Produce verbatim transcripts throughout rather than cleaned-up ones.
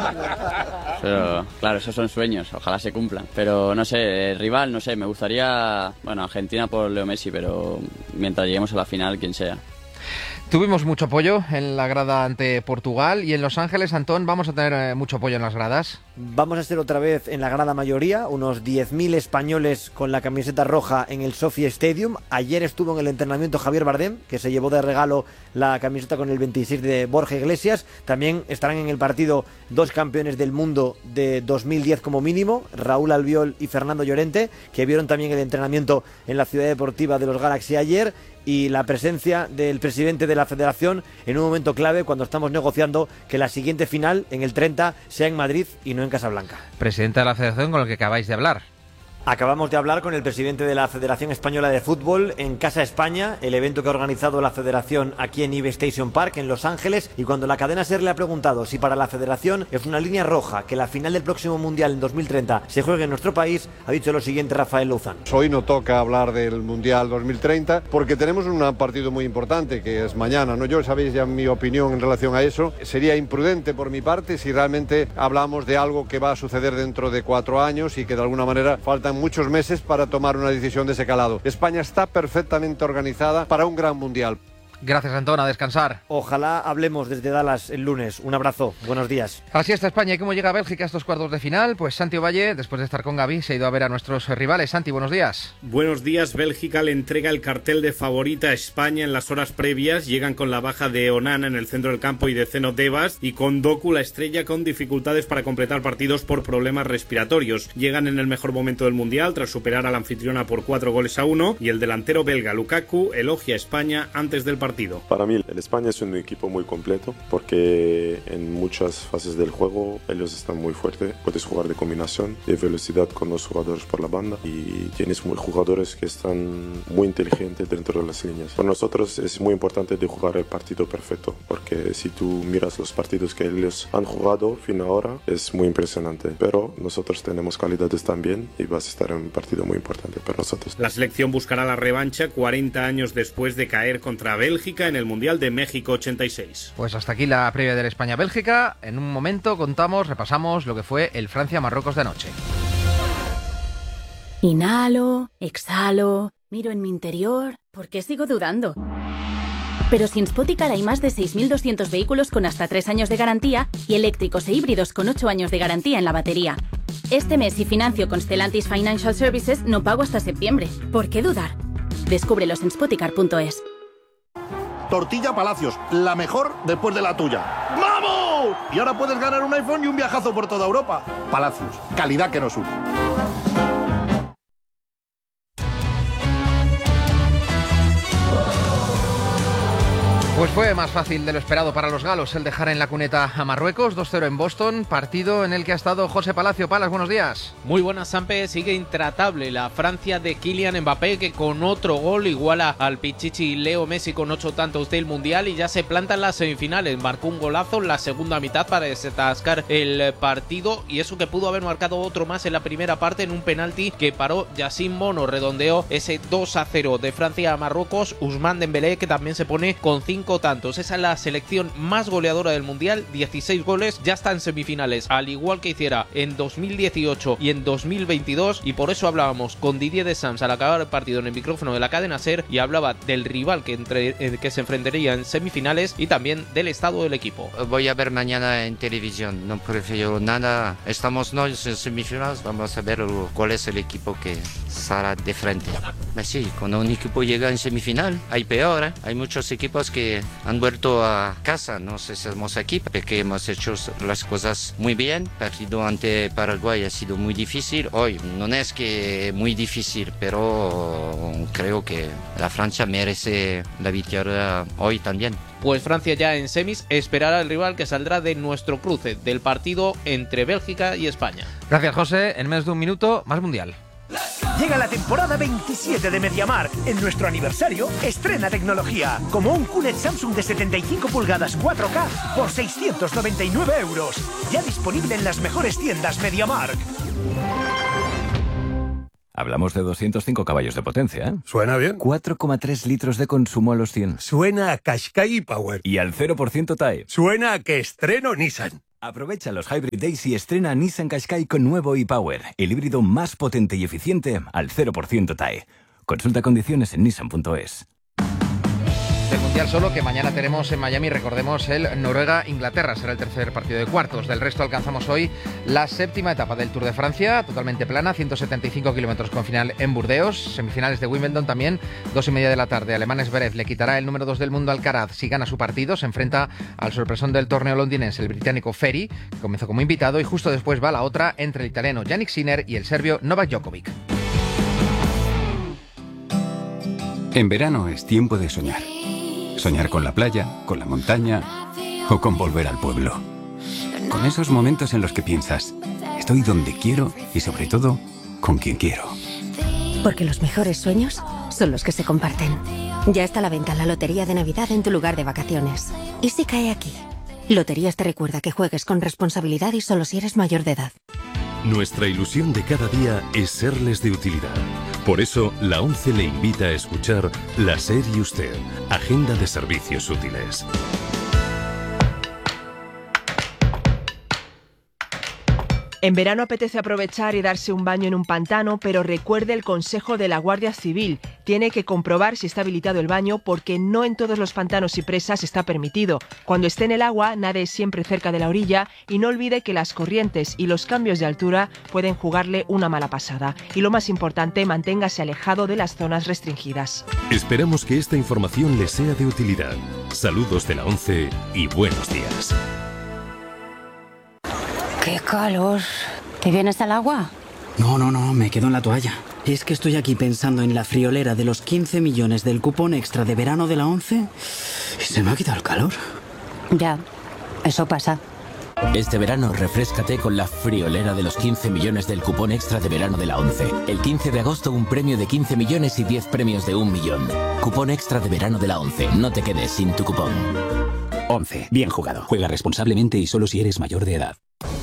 Pero claro, esos son sueños, ojalá se cumplan. Pero no sé, rival, no sé, me gustaría, bueno, Argentina por Leo Messi, pero mientras lleguemos a la final, quien sea. Tuvimos mucho apoyo en la grada ante Portugal y en Los Ángeles, Antón, ¿vamos a tener eh, mucho apoyo en las gradas? Vamos a ser otra vez en la grada mayoría, unos diez mil españoles con la camiseta roja en el Sophie Stadium. Ayer estuvo en el entrenamiento Javier Bardem, que se llevó de regalo la camiseta con el veintiséis de Borja Iglesias. También estarán en el partido dos campeones del mundo de dos mil diez como mínimo, Raúl Albiol y Fernando Llorente, que vieron también el entrenamiento en la ciudad deportiva de los Galaxy ayer. Y la presencia del presidente de la federación en un momento clave cuando estamos negociando que la siguiente final, en el treinta, sea en Madrid y no en Casablanca. Presidente de la federación con el que acabáis de hablar. Acabamos de hablar con el presidente de la Federación Española de Fútbol en Casa España, el evento que ha organizado la federación aquí en Ibe Station Park, en Los Ángeles, y cuando la cadena SER le ha preguntado si para la federación es una línea roja que la final del próximo Mundial en dos mil treinta se juegue en nuestro país, ha dicho lo siguiente Rafael Louzán. Hoy no toca hablar del Mundial dos mil treinta porque tenemos un partido muy importante que es mañana, ¿no? Yo sabéis ya mi opinión en relación a eso. Sería imprudente por mi parte si realmente hablamos de algo que va a suceder dentro de cuatro años y que de alguna manera faltan muchos meses para tomar una decisión de ese calado. España está perfectamente organizada para un gran mundial. Gracias, Antón, a descansar. Ojalá hablemos desde Dallas el lunes. Un abrazo, buenos días. Así está España. ¿Y cómo llega Bélgica a estos cuartos de final? Pues Santi Ovalle, después de estar con Gaby, se ha ido a ver a nuestros rivales. Santi, buenos días. Buenos días. Bélgica le entrega el cartel de favorita a España en las horas previas. Llegan con la baja de Onana en el centro del campo y de Zeno Tebas, y con Doku, la estrella, con dificultades para completar partidos por problemas respiratorios. Llegan en el mejor momento del Mundial tras superar a la anfitriona por cuatro goles a uno, y el delantero belga Lukaku elogia a España antes del partido. Para mí el España es un equipo muy completo porque en muchas fases del juego ellos están muy fuertes. Puedes jugar de combinación, de velocidad con los jugadores por la banda, y tienes muy jugadores que están muy inteligentes dentro de las líneas. Para nosotros es muy importante de jugar el partido perfecto, porque si tú miras los partidos que ellos han jugado fin ahora es muy impresionante, pero nosotros tenemos calidades también y vas a estar en un partido muy importante para nosotros. La selección buscará la revancha cuarenta años después de caer contra Bélgica en el Mundial de México ochenta y seis. Pues hasta aquí la previa de la España-Bélgica. En un momento contamos, repasamos lo que fue el Francia-Marruecos de anoche. Inhalo, exhalo, miro en mi interior. ¿Por qué sigo dudando? Pero sin Spoticar hay más de seis mil doscientos vehículos con hasta tres años de garantía y eléctricos e híbridos con ocho años de garantía en la batería. Este mes, si financio con Stellantis Financial Services, no pago hasta septiembre. ¿Por qué dudar? Descúbrelos en spoticar punto es. Tortilla Palacios, la mejor después de la tuya. ¡Vamos! Y ahora puedes ganar un iPhone y un viajazo por toda Europa. Palacios, calidad que nos une. Pues fue más fácil de lo esperado para los galos el dejar en la cuneta a Marruecos, dos cero en Boston, partido en el que ha estado José Palacio. Palas, buenos días. Muy buenas, Sampe. Sigue intratable la Francia de Kylian Mbappé, que con otro gol iguala al pichichi Leo Messi con ocho tantos del Mundial y ya se planta en las semifinales. Marcó un golazo en la segunda mitad para desatascar el partido, y eso que pudo haber marcado otro más en la primera parte en un penalti que paró Yacine Bono. Redondeó ese dos a cero de Francia a Marruecos. Ousmane Dembélé, que también se pone con cinco tantos. Esa es la selección más goleadora del Mundial, dieciséis goles, ya está en semifinales, al igual que hiciera en dos mil dieciocho y en dos mil veintidós, y por eso hablábamos con Didier Deschamps al acabar el partido en el micrófono de la cadena SER, y hablaba del rival que, entre, eh, que se enfrentaría en semifinales y también del estado del equipo. Voy a ver mañana en televisión, no prefiero nada, estamos no en semifinales, vamos a ver cuál es el equipo que saldrá de frente. Sí, cuando un equipo llega en semifinal hay peor, ¿eh? Hay muchos equipos que han vuelto a casa, no sé si somos aquí porque hemos hecho las cosas muy bien. El partido ante Paraguay ha sido muy difícil, hoy no es que muy difícil, pero creo que la Francia merece la victoria hoy también. Pues Francia ya en semis esperará al rival que saldrá de nuestro cruce del partido entre Bélgica y España. Gracias, José. En menos de un minuto, más Mundial. Llega la temporada veintisiete de MediaMarkt. En nuestro aniversario, estrena tecnología, como un Q L E D Samsung de setenta y cinco pulgadas cuatro K por seiscientos noventa y nueve euros. Ya disponible en las mejores tiendas MediaMarkt. Hablamos de doscientos cinco caballos de potencia, ¿eh? Suena bien. cuatro coma tres litros de consumo a los cien. Suena a Qashqai Power. Y al cero por ciento T A E. Suena a que estreno Nissan. Aprovecha los Hybrid Days y estrena Nissan Qashqai con nuevo e-Power, el híbrido más potente y eficiente al cero por ciento T A E. Consulta condiciones en nissan punto es. Del Mundial solo, que mañana tenemos en Miami, recordemos, el Noruega-Inglaterra, será el tercer partido de cuartos. Del resto alcanzamos hoy la séptima etapa del Tour de Francia, totalmente plana, ciento setenta y cinco kilómetros con final en Burdeos, semifinales de Wimbledon también, dos y media de la tarde. Alemán Zverev le quitará el número dos del mundo al Alcaraz si gana su partido, se enfrenta al sorpresón del torneo londinense, el británico Ferry, que comenzó como invitado, y justo después va la otra entre el italiano Jannik Sinner y el serbio Novak Djokovic. En verano es tiempo de soñar. Soñar con la playa, con la montaña o con volver al pueblo. Con esos momentos en los que piensas, estoy donde quiero y sobre todo, con quien quiero. Porque los mejores sueños son los que se comparten. Ya está a la venta la Lotería de Navidad en tu lugar de vacaciones. ¿Y si cae aquí? Loterías te recuerda que juegues con responsabilidad y solo si eres mayor de edad. Nuestra ilusión de cada día es serles de utilidad. Por eso, la ONCE le invita a escuchar La SER y Usted, Agenda de Servicios Útiles. En verano apetece aprovechar y darse un baño en un pantano, pero recuerde el consejo de la Guardia Civil. Tiene que comprobar si está habilitado el baño porque no en todos los pantanos y presas está permitido. Cuando esté en el agua, nade siempre cerca de la orilla y no olvide que las corrientes y los cambios de altura pueden jugarle una mala pasada. Y lo más importante, manténgase alejado de las zonas restringidas. Esperamos que esta información le sea de utilidad. Saludos de la ONCE y buenos días. ¡Qué calor! ¿Te vienes al agua? No, no, no, me quedo en la toalla. Es que estoy aquí pensando en la friolera de los quince millones del cupón extra de verano de la ONCE y se me ha quitado el calor. Ya, eso pasa. Este verano refréscate con la friolera de los quince millones del cupón extra de verano de la ONCE. El quince de agosto un premio de quince millones y diez premios de un millón. Cupón extra de verano de la ONCE. No te quedes sin tu cupón. ONCE. Bien jugado. Juega responsablemente y solo si eres mayor de edad.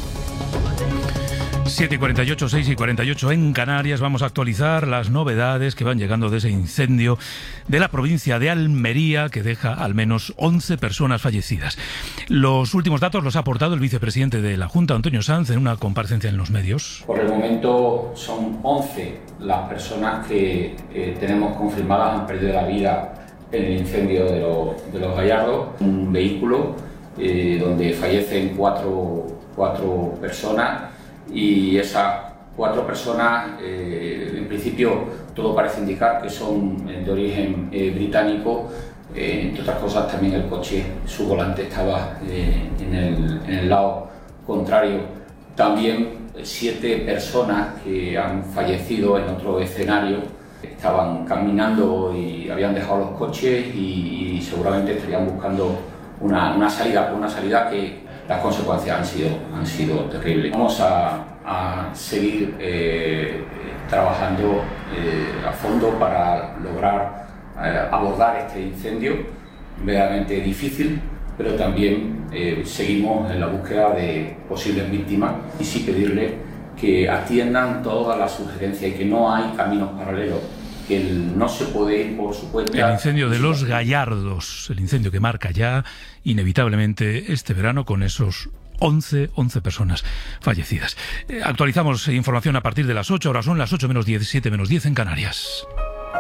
siete y cuarenta y ocho, seis y cuarenta y ocho en Canarias. Vamos a actualizar las novedades que van llegando de ese incendio de la provincia de Almería que deja al menos once personas fallecidas. Los últimos datos los ha aportado el vicepresidente de la Junta, Antonio Sanz, en una comparecencia en los medios. Por el momento son once las personas que eh, tenemos confirmadas han perdido la vida en el incendio de, lo, de los Gallardos. Un vehículo eh, donde fallecen cuatro, cuatro personas. Y esas cuatro personas, eh, en principio, todo parece indicar que son de origen eh, británico. Eh, entre otras cosas, también el coche, su volante estaba eh, en, el, en el lado contrario. También siete personas que han fallecido en otro escenario. Estaban caminando y habían dejado los coches y, y seguramente estarían buscando una, una salida, una salida que las consecuencias han sido, han sido terribles. Vamos a, a seguir eh, trabajando eh, a fondo para lograr eh, abordar este incendio, verdaderamente difícil, pero también eh, seguimos en la búsqueda de posibles víctimas y sí pedirle que atiendan todas las sugerencias y que no hay caminos paralelos. Que el, no se puede ir por su cuenta. El incendio de los Gallardos, el incendio que marca ya inevitablemente este verano con esos once, once personas fallecidas. Eh, actualizamos información a partir de las ocho, ahora son las ocho menos diez, siete menos diez en Canarias.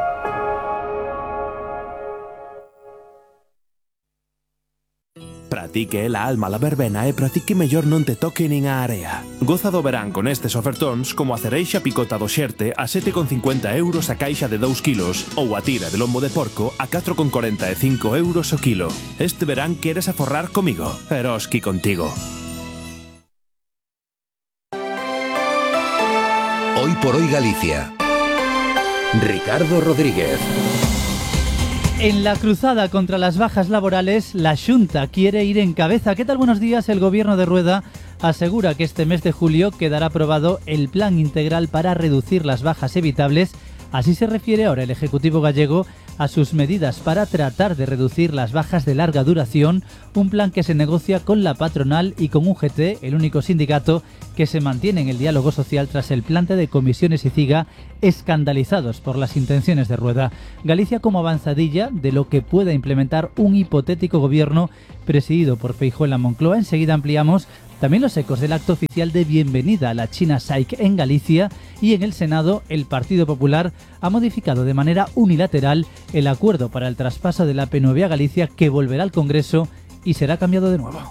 Pratique la alma la verbena e pratique mellor non te toque nin a area. Goza do verán con estes ofertóns como a cereixa picota do Xerte a sete con cincuenta euros a caixa de dous kilos ou a tira de lombo de porco a catro con cuarenta e cinco euros o kilo. Este verán queres aforrar comigo? Eroski contigo. Hoy por hoy Galicia. Ricardo Rodríguez. En la cruzada contra las bajas laborales, la Xunta quiere ir en cabeza. ¿Qué tal? Buenos días. El gobierno de Rueda asegura que este mes de julio quedará aprobado el plan integral para reducir las bajas evitables. Así se refiere ahora el Ejecutivo gallego a sus medidas para tratar de reducir las bajas de larga duración, un plan que se negocia con la patronal y con U G T, el único sindicato que se mantiene en el diálogo social tras el plante de Comisiones y CIGA, escandalizados por las intenciones de Rueda. Galicia como avanzadilla de lo que pueda implementar un hipotético gobierno presidido por Feijóo en la Moncloa. Enseguida ampliamos También los ecos del acto oficial de bienvenida a la China S A I C en Galicia, y en el Senado el Partido Popular ha modificado de manera unilateral el acuerdo para el traspaso de la P nueve a Galicia, que volverá al Congreso y será cambiado de nuevo.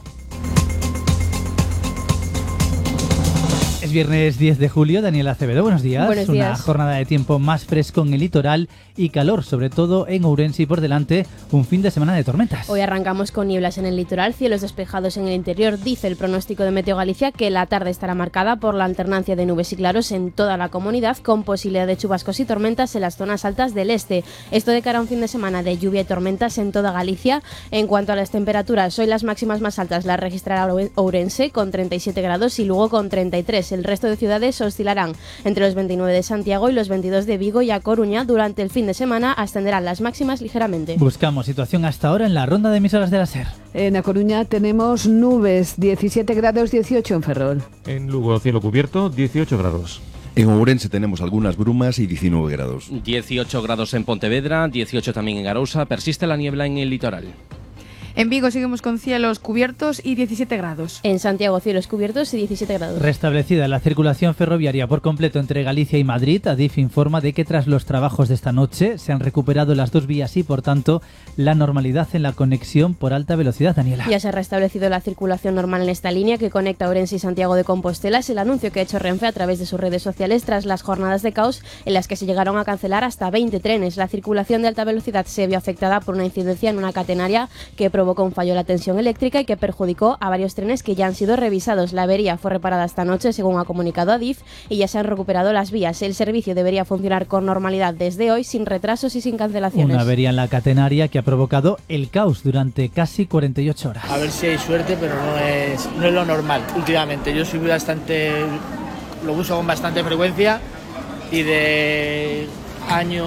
Es viernes diez de julio, Daniela Acevedo, buenos días. Buenos días. Una jornada de tiempo más fresco en el litoral y calor, sobre todo en Ourense, y por delante un fin de semana de tormentas. Hoy arrancamos con nieblas en el litoral, cielos despejados en el interior. Dice el pronóstico de Meteo Galicia que la tarde estará marcada por la alternancia de nubes y claros en toda la comunidad, con posibilidad de chubascos y tormentas en las zonas altas del este. Esto de cara a un fin de semana de lluvia y tormentas en toda Galicia. En cuanto a las temperaturas, hoy las máximas más altas las registrará Ourense con treinta y siete grados y Lugo con treinta y tres. El resto de ciudades oscilarán entre los veintinueve de Santiago y los veintidós de Vigo y A Coruña. Durante el fin de semana ascenderán las máximas ligeramente. Buscamos situación hasta ahora en la ronda de emisoras de la SER. En A Coruña tenemos nubes, diecisiete grados, dieciocho en Ferrol. En Lugo, cielo cubierto, dieciocho grados. En Ourense tenemos algunas brumas y diecinueve grados. dieciocho grados en Pontevedra, dieciocho también en Arousa. Persiste la niebla en el litoral. En Vigo seguimos con cielos cubiertos y diecisiete grados. En Santiago, cielos cubiertos y diecisiete grados. Restablecida la circulación ferroviaria por completo entre Galicia y Madrid, Adif informa de que tras los trabajos de esta noche se han recuperado las dos vías y, por tanto, la normalidad en la conexión por alta velocidad. Daniela. Ya se ha restablecido la circulación normal en esta línea que conecta Ourense y Santiago de Compostela. Es el anuncio que ha hecho Renfe a través de sus redes sociales tras las jornadas de caos en las que se llegaron a cancelar hasta veinte trenes. La circulación de alta velocidad se vio afectada por una incidencia en una catenaria que provocó provocó un fallo en la tensión eléctrica y que perjudicó a varios trenes que ya han sido revisados. La avería fue reparada esta noche, según ha comunicado Adif, y ya se han recuperado las vías. El servicio debería funcionar con normalidad desde hoy, sin retrasos y sin cancelaciones. Una avería en la catenaria que ha provocado el caos durante casi cuarenta y ocho horas. A ver si hay suerte, pero no es, no es lo normal últimamente. Yo soy bastante, lo uso con bastante frecuencia y de año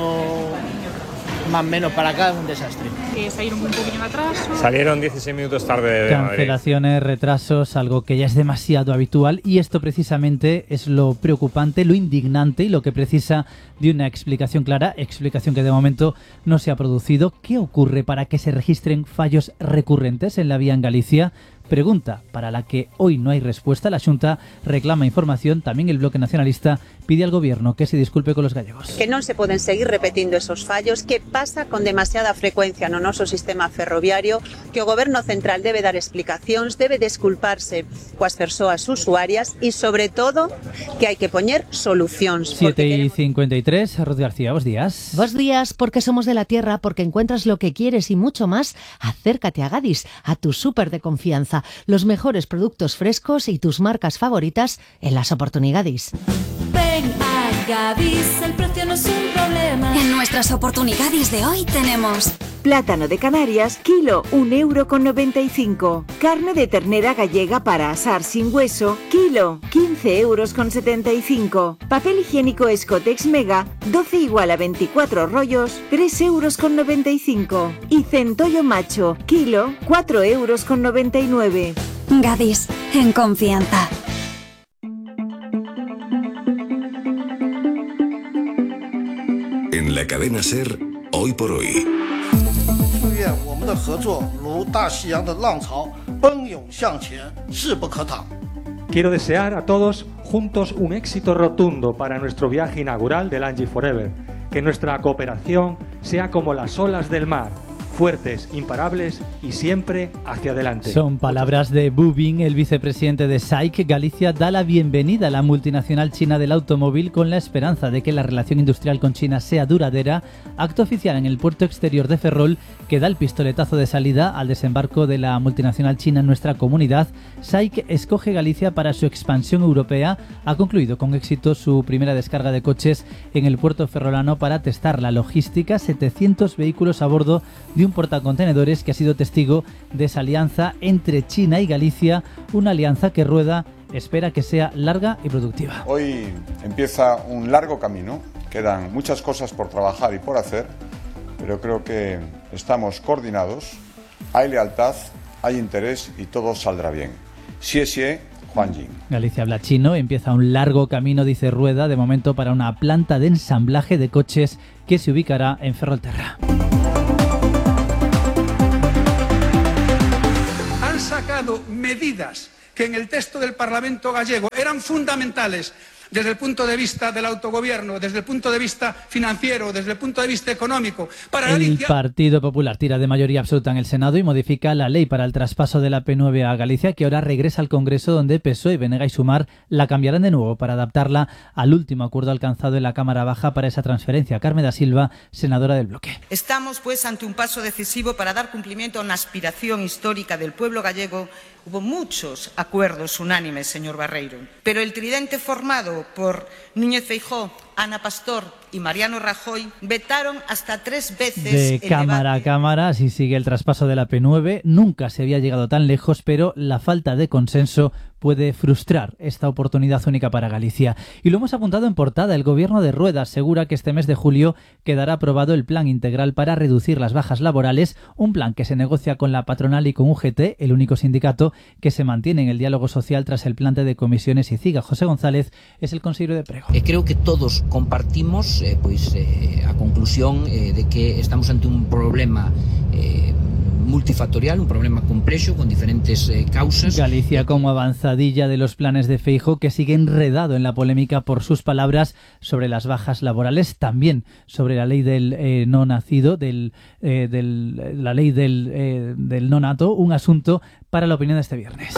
más o menos para acá es un desastre. Que salieron un poquillo atrás. Salieron dieciséis minutos tarde de Madrid. Cancelaciones, retrasos, algo que ya es demasiado habitual, y esto precisamente es lo preocupante, lo indignante y lo que precisa de una explicación clara, explicación que de momento no se ha producido. ¿Qué ocurre para que se registren fallos recurrentes en la vía en Galicia? Pregunta para la que hoy no hay respuesta. La Xunta reclama información. También el Bloque Nacionalista pide al Gobierno que se disculpe con los gallegos. Que non se poden seguir repetindo esos fallos, que pasa con demasiada frecuencia no noso sistema ferroviario, que o Goberno Central debe dar explicacións, debe disculparse coas persoas usuarias e, sobre todo, que hai que poñer solucións. siete y cincuenta y tres, Ruth García, buenos días. Buenos días, porque somos de la tierra, porque encuentras lo que quieres y mucho más. Acércate a Gadis, a tu súper de confianza. Los mejores productos frescos y tus marcas favoritas en las oportunidades. Ven a Gadis, el precio no es un problema. En nuestras oportunidades de hoy tenemos plátano de Canarias, kilo un euro con noventa y cinco. Carne de ternera gallega para asar sin hueso, kilo quince euros con setenta y cinco. Papel higiénico Escotex Mega, doce igual a veinticuatro rollos, tres euros con noventa y cinco. Y centollo macho, kilo cuatro euros con noventa y nueve. Gadis, en confianza. En la cadena SER, hoy por hoy. Quiero desear a todos juntos un éxito rotundo para nuestro viaje inaugural del Angie Forever. Que nuestra cooperación sea como las olas del mar, fuertes, imparables y siempre hacia adelante. Son palabras de Bu Bin, el vicepresidente de S A I C. Galicia da la bienvenida a la multinacional china del automóvil con la esperanza de que la relación industrial con China sea duradera. Acto oficial en el puerto exterior de Ferrol que da el pistoletazo de salida al desembarco de la multinacional china en nuestra comunidad. S A I C escoge Galicia para su expansión europea. Ha concluido con éxito su primera descarga de coches en el puerto ferrolano para testar la logística. setecientos vehículos a bordo de un portacontenedores que ha sido testigo de esa alianza entre China y Galicia, una alianza que Rueda espera que sea larga y productiva. Hoy empieza un largo camino, quedan muchas cosas por trabajar y por hacer, pero creo que estamos coordinados, hay lealtad, hay interés y todo saldrá bien. Xie xie, Juan Jin. Galicia habla chino, empieza un largo camino, dice Rueda, de momento para una planta de ensamblaje de coches que se ubicará en Ferrolterra. Sacado medidas que en el texto del Parlamento gallego eran fundamentales desde el punto de vista del autogobierno, desde el punto de vista financiero, desde el punto de vista económico. Para el Galicia... Partido Popular tira de mayoría absoluta en el Senado y modifica la ley para el traspaso de la P nueve a Galicia, que ahora regresa al Congreso, donde P S O E, Benega y Sumar la cambiarán de nuevo para adaptarla al último acuerdo alcanzado en la Cámara Baja para esa transferencia. Carmen da Silva, senadora del bloque. Estamos, pues, ante un paso decisivo para dar cumplimiento a una aspiración histórica del pueblo gallego. Hubo muchos acuerdos unánimes, señor Barreiro, pero el tridente formado por Núñez Feijóo, Ana Pastor y Mariano Rajoy vetaron hasta tres veces de el cámara debate. a cámara. Así sigue el traspaso de la P nueve. Nunca se había llegado tan lejos, pero la falta de consenso puede frustrar esta oportunidad única para Galicia. Y lo hemos apuntado en portada. El gobierno de Rueda asegura que este mes de julio quedará aprobado el plan integral para reducir las bajas laborales, un plan que se negocia con la patronal y con U G T, el único sindicato que se mantiene en el diálogo social tras el plante de comisiones y CIGA. José González es el consejero de Prego. Eh, creo que todos compartimos eh, pues, eh, a conclusión eh, de que estamos ante un problema eh, multifactorial, un problema complexo con diferentes eh, causas. Galicia como avanzadilla de los planes de Feijóo, que sigue enredado en la polémica por sus palabras sobre las bajas laborales, también sobre la ley del eh, no nacido, del, eh, del, la ley del, eh, del no nato, un asunto para la opinión de este viernes.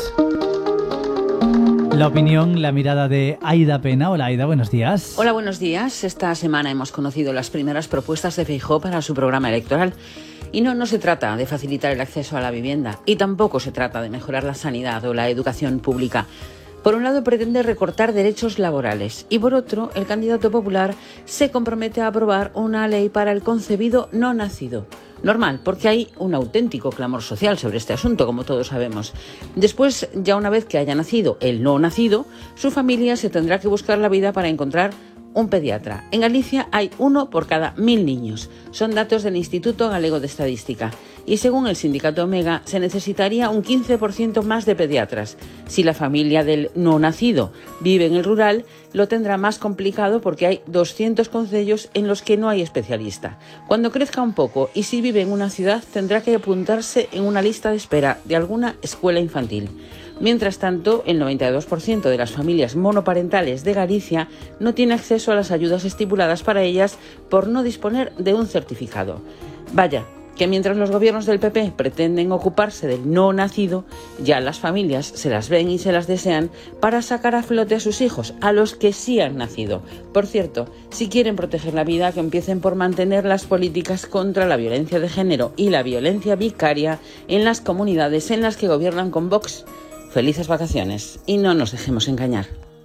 La opinión, la mirada de Aida Pena. Hola Aida, buenos días. Hola, buenos días. Esta semana hemos conocido las primeras propuestas de Feijóo para su programa electoral. Y no, no se trata de facilitar el acceso a la vivienda y tampoco se trata de mejorar la sanidad o la educación pública. Por un lado pretende recortar derechos laborales y por otro el candidato popular se compromete a aprobar una ley para el concebido no nacido. Normal, porque hay un auténtico clamor social sobre este asunto, como todos sabemos. Después, ya una vez que haya nacido el no nacido, su familia se tendrá que buscar la vida para encontrar un pediatra. En Galicia hay uno por cada mil niños. Son datos del Instituto Galego de Estadística. Y según el sindicato Omega, se necesitaría un quince por ciento más de pediatras. Si la familia del no nacido vive en el rural, lo tendrá más complicado porque hay doscientos concellos en los que no hay especialista. Cuando crezca un poco y si vive en una ciudad, tendrá que apuntarse en una lista de espera de alguna escuela infantil. Mientras tanto, el noventa y dos por ciento de las familias monoparentales de Galicia no tiene acceso a las ayudas estipuladas para ellas por no disponer de un certificado. Vaya, que mientras los gobiernos del P P pretenden ocuparse del no nacido, ya las familias se las ven y se las desean para sacar a flote a sus hijos, a los que sí han nacido. Por cierto, si quieren proteger la vida, que empiecen por mantener las políticas contra la violencia de género y la violencia vicaria en las comunidades en las que gobiernan con Vox. Felices vacaciones y no nos dejemos engañar.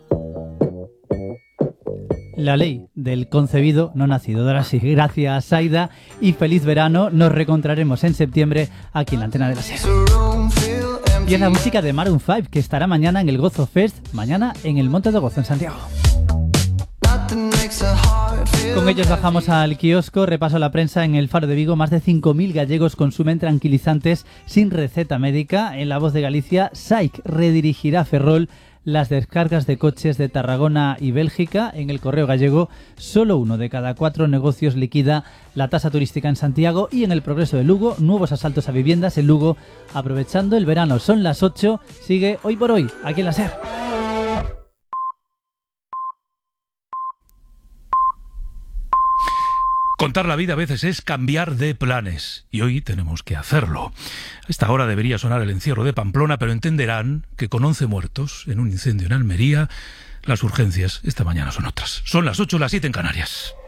La ley del concebido no nacido. Ahora sí, gracias Aida y feliz verano. Nos reencontraremos en septiembre aquí en la antena de la SER. Y es la música de Maroon cinco, que estará mañana en el Gozo Fest, mañana en el Monte de Gozo en Santiago. Con ellos bajamos al kiosco, repaso la prensa. En el Faro de Vigo, más de cinco mil gallegos consumen tranquilizantes sin receta médica. En La Voz de Galicia, S A I C redirigirá a Ferrol las descargas de coches de Tarragona y Bélgica. En El Correo Gallego, solo uno de cada cuatro negocios liquida la tasa turística en Santiago. Y en El Progreso de Lugo, nuevos asaltos a viviendas en Lugo aprovechando el verano. Son las ocho, sigue Hoy por Hoy, aquí en la SER. Contar la vida a veces es cambiar de planes, y hoy tenemos que hacerlo. A esta hora debería sonar el encierro de Pamplona, pero entenderán que con once muertos en un incendio en Almería, las urgencias esta mañana son otras. Son las ocho, las siete en Canarias.